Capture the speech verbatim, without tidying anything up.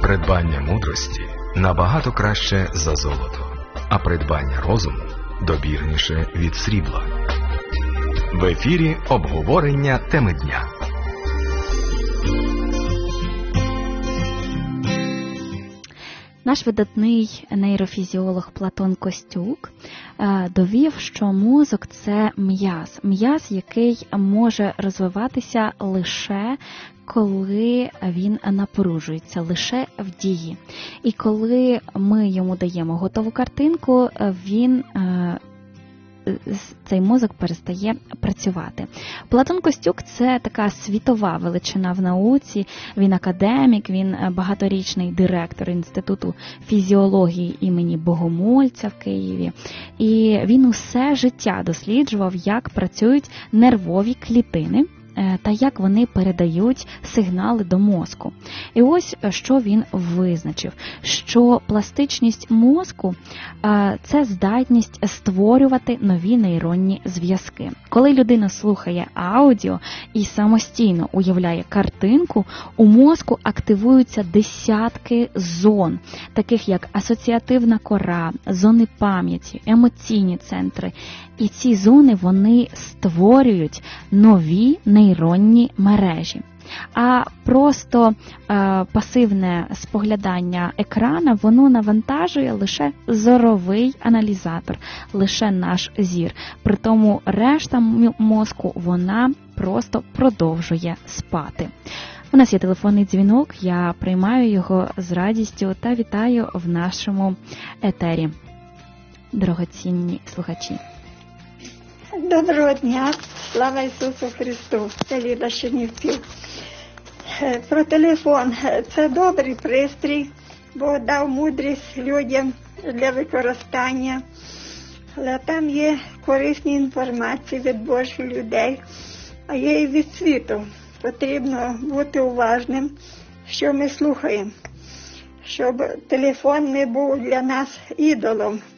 Придбання мудрості набагато краще за золото, а придбання розуму добірніше від срібла. В ефірі обговорення теми дня. Наш видатний нейрофізіолог Платон Костюк довів, що мозок – це м'яз. М'яз, який може розвиватися лише коли він напружується, лише в дії. І коли ми йому даємо готову картинку, він цей мозок перестає працювати. Платон Костюк – це така світова величина в науці, він академік, він багаторічний директор Інституту фізіології імені Богомольця в Києві. І він усе життя досліджував, як працюють нервові клітини та як вони передають сигнали до мозку. І ось що він визначив, що пластичність мозку – це здатність створювати нові нейронні зв'язки. Коли людина слухає аудіо і самостійно уявляє картинку, у мозку активуються десятки зон, таких як асоціативна кора, зони пам'яті, емоційні центри. І ці зони, вони створюють нові нейронні мережі. А просто е, пасивне споглядання екрана, воно навантажує лише зоровий аналізатор, лише наш зір. Притому решта мозку, вона просто продовжує спати. У нас є телефонний дзвінок, я приймаю його з радістю та вітаю в нашому етері. Дорогоцінні слухачі. Доброго дня, слава Ісусу Христу, це Ліда Чернівців. Про телефон. Це добрий пристрій, бо дав мудрість людям для використання. Але там є корисні інформації від Божих людей, а є і від світу. Потрібно бути уважним, що ми слухаємо, щоб телефон не був для нас ідолом.